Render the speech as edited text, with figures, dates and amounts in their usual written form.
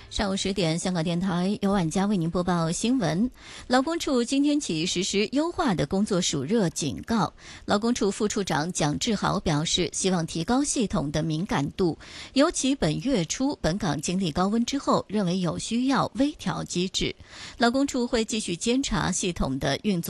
上午10点，香港电台由婉佳为您播报新闻。劳工处今天起实施优化的工作暑热警告。劳工处副处长蒋志豪表示，希望提高系统的敏感度，尤其本月初本港经历高温之后，认为有需要微调机制。劳工处会继续监察系统的运作。